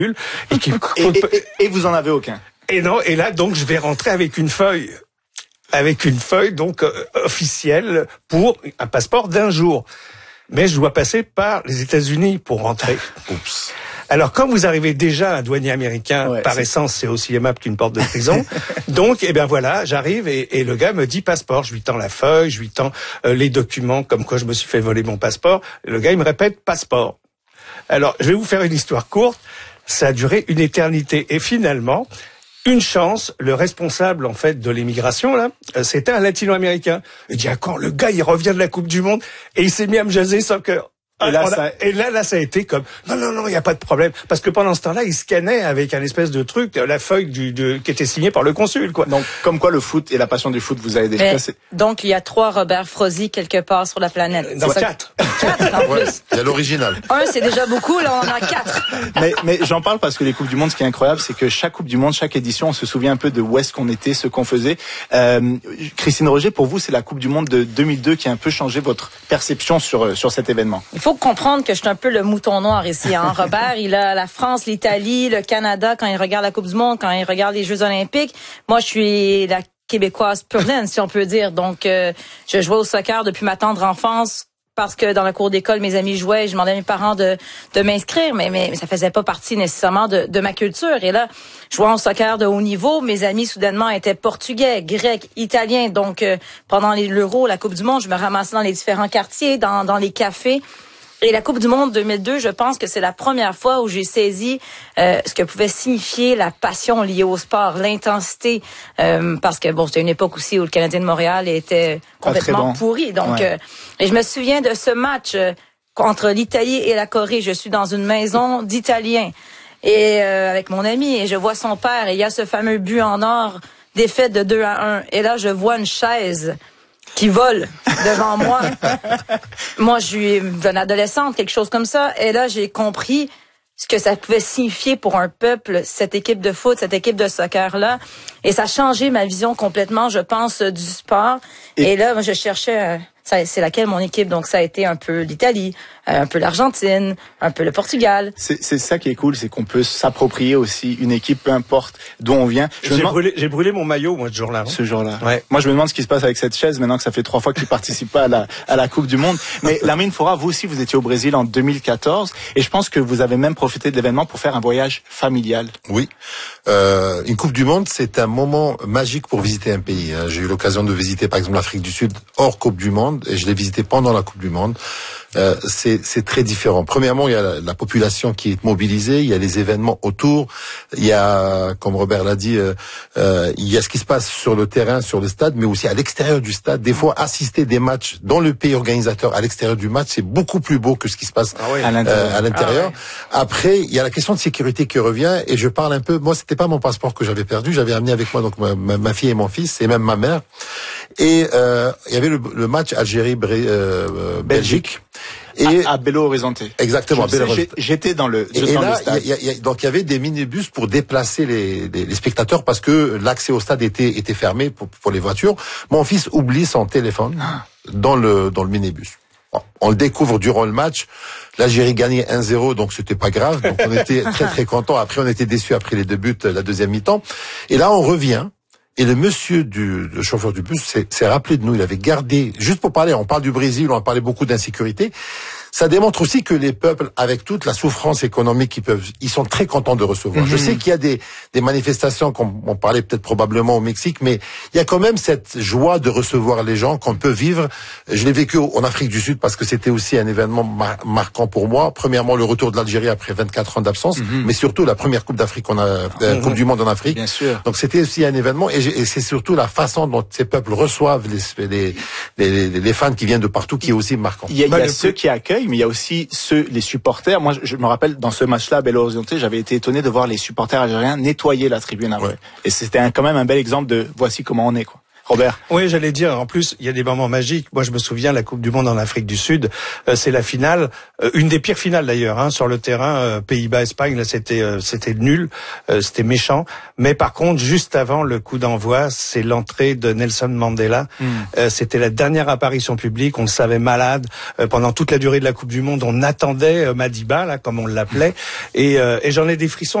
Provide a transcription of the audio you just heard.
et vous en avez aucun. Et non, et là donc je vais rentrer avec une feuille donc officielle pour un passeport d'1 jour. Mais je dois passer par les États-Unis pour rentrer. Oups. Alors, quand vous arrivez déjà à un douanier américain, par essence, c'est aussi aimable qu'une porte de prison. Donc, voilà, j'arrive et le gars me dit passeport. Je lui tends la feuille, je lui tends les documents comme quoi je me suis fait voler mon passeport. Et le gars, il me répète passeport. Alors, je vais vous faire une histoire courte. Ça a duré une éternité. Et finalement, une chance, le responsable, en fait, de l'immigration, là, c'était un latino-américain. Il dit, quand le gars, il revient de la Coupe du Monde et il s'est mis à me jaser sans que... Et là, ça a été comme non, il y a pas de problème, parce que pendant ce temps-là, il scannait avec un espèce de truc la feuille qui était signée par le consul, quoi. Donc, comme quoi le foot et la passion du foot vous a aidé. Donc, il y a 3 Robert Frozy quelque part sur la planète. Non, 4. 4 en plus. Il y a l'original. 1, c'est déjà beaucoup, là, on en a 4. Mais j'en parle parce que les Coupes du Monde, ce qui est incroyable, c'est que chaque Coupe du Monde, chaque édition, on se souvient un peu de où est-ce qu'on était, ce qu'on faisait. Christine Roger, pour vous, c'est la Coupe du Monde de 2002 qui a un peu changé votre perception sur cet événement. Il faut comprendre que je suis un peu le mouton noir ici, hein. Robert, il a la France, l'Italie, le Canada quand il regarde la Coupe du Monde, quand il regarde les Jeux Olympiques. Moi, je suis la Québécoise pure laine, si on peut dire. Donc, je jouais au soccer depuis ma tendre enfance. Parce que dans la cour d'école, mes amis jouaient, je demandais à mes parents de m'inscrire, mais ça faisait pas partie nécessairement de ma culture. Et là, jouant au soccer de haut niveau, mes amis soudainement étaient portugais, grecs, italiens. Donc, pendant l'Euro, la Coupe du Monde, je me ramassais dans les différents quartiers, dans les cafés. Et la Coupe du Monde 2002, je pense que c'est la première fois où j'ai saisi ce que pouvait signifier la passion liée au sport, l'intensité, parce que c'était une époque aussi où le Canadien de Montréal était complètement pourri. Donc, et je me souviens de ce match entre l'Italie et la Corée. Je suis dans une maison d'Italiens et avec mon ami et je vois son père et il y a ce fameux but en or, défaite de 2-1. Et là, je vois une chaise qui vole devant moi. Moi, je suis une adolescente, quelque chose comme ça. Et là, j'ai compris ce que ça pouvait signifier pour un peuple, cette équipe de foot, cette équipe de soccer-là. Et ça a changé ma vision complètement, je pense, du sport. Et là, moi, je cherchais... c'est laquelle mon équipe? Donc, ça a été un peu l'Italie, un peu l'Argentine, un peu le Portugal. C'est ça qui est cool, c'est qu'on peut s'approprier aussi une équipe, peu importe d'où on vient. J'ai brûlé mon maillot, moi, ce jour-là. Ce jour-là. Ouais. Moi, je me demande ce qui se passe avec cette chaise, maintenant que ça fait 3 fois qu'il participe pas à la Coupe du Monde. Mais Lamine Foura, vous aussi, vous étiez au Brésil en 2014. Et je pense que vous avez même profité de l'événement pour faire un voyage familial. Oui. Une Coupe du Monde, c'est un moment magique pour visiter un pays. J'ai eu l'occasion de visiter, par exemple, l'Afrique du Sud hors Coupe du Monde. Et je l'ai visité pendant la Coupe du Monde. C'est très différent. Premièrement, il y a la population qui est mobilisée, il y a les événements autour, il y a, comme Robert l'a dit, il y a ce qui se passe sur le terrain, sur le stade, mais aussi à l'extérieur du stade. Des fois, assister des matchs dans le pays organisateur, à l'extérieur du match, c'est beaucoup plus beau que ce qui se passe à l'intérieur. Après, il y a la question de sécurité qui revient, et je parle un peu. Moi, c'était pas mon passeport que j'avais perdu, j'avais amené avec moi donc ma fille et mon fils, et même ma mère. Et il y avait le match Algérie-Belgique. Et à Belo Horizonte. Exactement. J'étais dans le stade. Donc il y avait des minibus pour déplacer les spectateurs parce que l'accès au stade était fermé pour les voitures. Mon fils oublie son téléphone dans le minibus. On le découvre durant le match. L'Algérie gagnait 1-0, donc c'était pas grave. Donc on était très très contents. Après on était déçus après les 2 buts, la deuxième mi-temps. Et là on revient. Et le monsieur le chauffeur du bus s'est rappelé de nous. Il avait gardé, juste pour parler, on parle du Brésil, on a parlé beaucoup d'insécurité. Ça démontre aussi que les peuples, avec toute la souffrance économique ils sont très contents de recevoir. Je sais qu'il y a des manifestations, comme on parlait peut-être probablement au Mexique, mais il y a quand même cette joie de recevoir les gens qu'on peut vivre. Je l'ai vécu en Afrique du Sud parce que c'était aussi un événement marquant pour moi. Premièrement, le retour de l'Algérie après 24 ans d'absence, mais surtout la première Coupe d'Afrique, Coupe du Monde en Afrique. Bien sûr. Donc c'était aussi un événement et c'est surtout la façon dont ces peuples reçoivent les fans qui viennent de partout qui est aussi marquant. Il y a ceux qui accueillent, mais il y a aussi les supporters. Moi, je me rappelle, dans ce match-là, à Belo Horizonte, j'avais été étonné de voir les supporters algériens nettoyer la tribune après. Et c'était quand même un bel exemple de voici comment on est, quoi. Robert. Oui, j'allais dire, en plus, il y a des moments magiques. Moi, je me souviens, la Coupe du Monde en Afrique du Sud, c'est la finale, une des pires finales d'ailleurs, hein, sur le terrain, Pays-Bas-Espagne, là, c'était nul, c'était méchant. Mais par contre, juste avant le coup d'envoi, c'est l'entrée de Nelson Mandela. C'était la dernière apparition publique, on le savait malade. Pendant toute la durée de la Coupe du Monde, on attendait Madiba, là, comme on l'appelait. Et j'en ai des frissons.